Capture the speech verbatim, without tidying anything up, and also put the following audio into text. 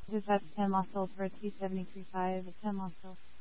Just that's ten muscle for T seventy-three point five, ten muscle.